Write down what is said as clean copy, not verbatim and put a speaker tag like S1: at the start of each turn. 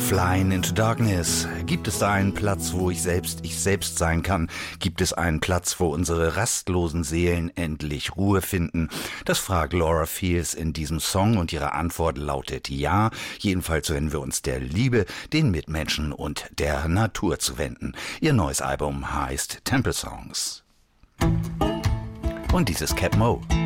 S1: Flying into Darkness. Gibt es da einen Platz, wo ich selbst sein kann? Gibt es einen Platz, wo unsere rastlosen Seelen endlich Ruhe finden? Das fragt Laura Fields in diesem Song und ihre Antwort lautet ja. Jedenfalls wenn wir uns der Liebe, den Mitmenschen und der Natur zuwenden. Ihr neues Album heißt Temple Songs. Und dies ist Cap Mo.